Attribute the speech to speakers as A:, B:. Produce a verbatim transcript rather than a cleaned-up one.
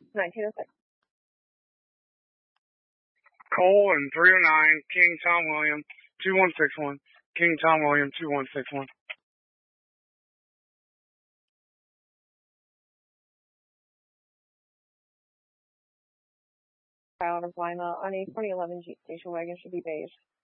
A: nineteen oh six.
B: Cole and three oh nine, King Tom William, two one six one. King Tom William, two one six one.
A: Out of Lima on a twenty eleven Jeep station wagon should be beige.